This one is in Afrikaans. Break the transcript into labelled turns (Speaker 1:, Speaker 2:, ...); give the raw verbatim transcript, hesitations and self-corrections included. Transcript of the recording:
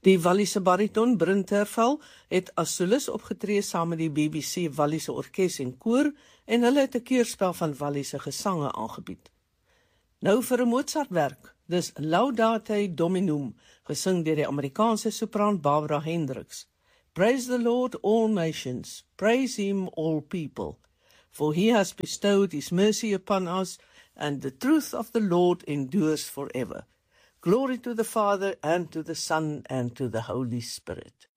Speaker 1: Die Walliese bariton Bryn Terfel het as solis opgetree saam met die B B C Walliese Orkees en Koor en hulle het 'n keurspel van Walliese gesange aangebied. Nou vir 'n Mozartwerk, dis Laudate Dominum, gesing deur die Amerikaanse sopraan Barbara Hendricks. Praise the Lord, all nations, praise him, all people, for he has bestowed his mercy upon us, and the truth of the Lord endures forever. Glory to the Father, and to the Son, and to the Holy Spirit.